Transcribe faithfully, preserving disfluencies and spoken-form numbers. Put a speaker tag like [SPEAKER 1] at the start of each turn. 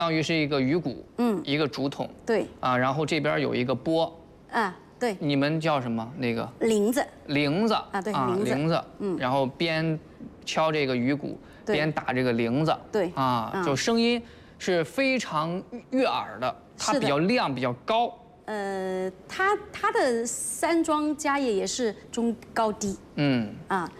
[SPEAKER 1] 当于是一个鱼鼓，嗯，一个竹筒，
[SPEAKER 2] 对，
[SPEAKER 1] 啊，然后这边有一个钵，
[SPEAKER 2] 啊，对，
[SPEAKER 1] 你们叫什么？那个
[SPEAKER 2] 铃子，
[SPEAKER 1] 铃子
[SPEAKER 2] 啊，对，
[SPEAKER 1] 啊，
[SPEAKER 2] 铃子，
[SPEAKER 1] 铃子，
[SPEAKER 2] 嗯，
[SPEAKER 1] 然后边敲这个鱼鼓，边打这个铃子，
[SPEAKER 2] 对，
[SPEAKER 1] 啊，就声音是非常悦耳的，它比较亮，比较高。
[SPEAKER 2] 呃，它它的山庄家业也是中高低，
[SPEAKER 1] 嗯，
[SPEAKER 2] 啊，